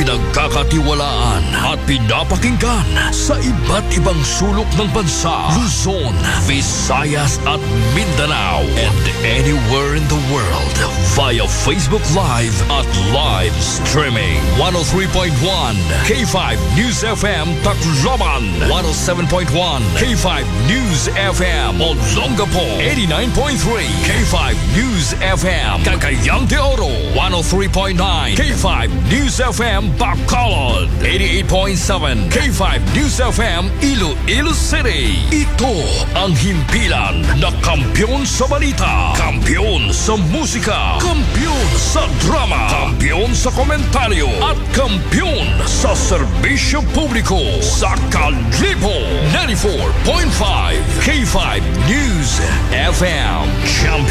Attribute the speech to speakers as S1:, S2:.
S1: pinagkakatiwalaan at pinapakinggan sa iba't ibang sulok ng bansa, Luzon, Visayas at Mindanao, and anywhere in the world via Facebook Live at live streaming. 103.1 K5 News FM Tacloban, 107.1 K5 News FM Olongapo, 89.3 K5 News FM Cagayan de Oro, 103.9 K5 News FM Bacolod, 88.7 K5 News FM Iloilo City. Ito ang himpilan na kampiyon sa balita, kampiyon sa musika, kampiyon sa drama, kampiyon sa komentaryo at kampiyon sa serbisyo publiko sa Kalibo. 94.5 K5 News FM Champion.